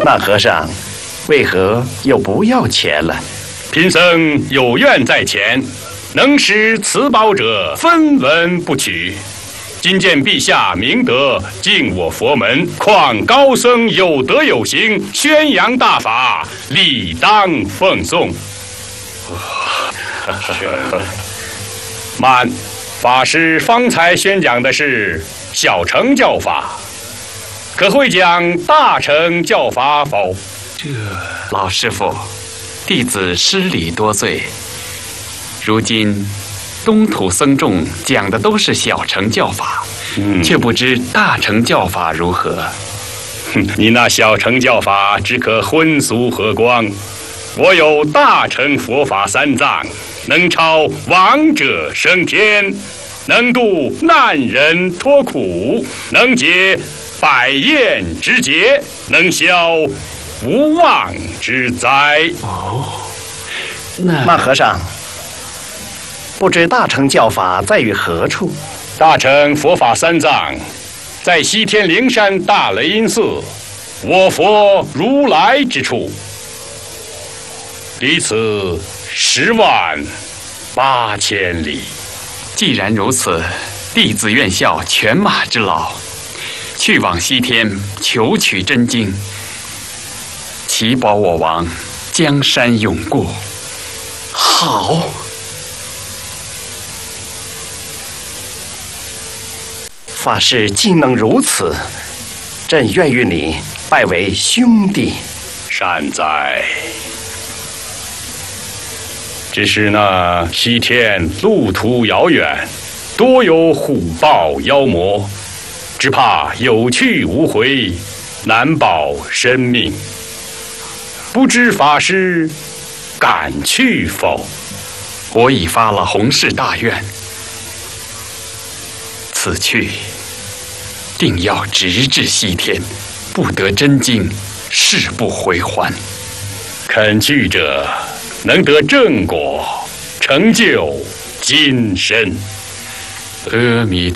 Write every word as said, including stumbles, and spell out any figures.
那和尚为何又不要钱了？ 贫僧有愿在前，能使此宝者分文不取。今见陛下明德，敬我佛门，况高僧有德有行，宣扬大法，理当奉送。慢，法师方才宣讲的是小乘教法，可会讲大乘教法否？ 这老师傅，弟子失礼多罪。如今东土僧众讲的都是小乘教法，嗯、却不知大乘教法如何。 你那小乘教法只可荤俗和光，我有大乘佛法三藏，能超亡者升天，能度难人脱苦，能解百厌之结，能消无妄之灾。 哦，那那和尚，不知大乘教法在于何处？ 大乘佛法三藏，在西天灵山大雷音寺，我佛如来之处，离此十万八千里。 既然如此，弟子愿效犬马之劳，去往西天求取真经，祈保我王江山永固。 好。法师既能如此，朕愿与你拜为兄弟。 善哉。只是那西天路途遥远，多有虎豹妖魔，只怕有去无回，难保生命。不知法师敢去否？ 我已发了弘誓大愿，此去定要直至西天，不得真经，誓不回还。 肯去者能得正果，成就今生。 阿弥陀